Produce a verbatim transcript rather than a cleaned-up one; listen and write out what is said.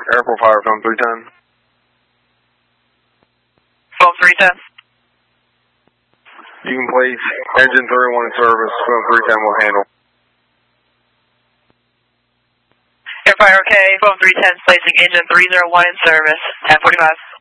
Airport Fire, phone three ten. Phone three ten. You can place engine three one in service, phone three ten will handle. Airfire okay, phone three ten placing engine three zero one in service, ten forty-five.